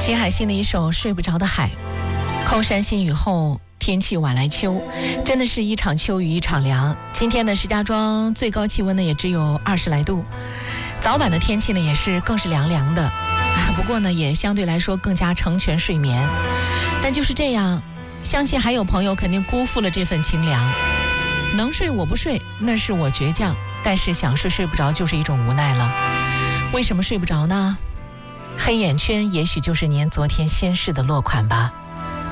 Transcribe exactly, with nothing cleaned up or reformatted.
秦海心的一首《睡不着的海》，空山新雨后，天气晚来秋，真的是一场秋雨一场凉。今天的石家庄最高气温呢也只有二十来度，早晚的天气呢也是更是凉凉的，不过呢也相对来说更加成全睡眠。但就是这样，相信还有朋友肯定辜负了这份清凉。能睡我不睡，那是我倔强，但是想睡睡不着就是一种无奈了。为什么睡不着呢？黑眼圈也许就是您昨天心事的落款吧。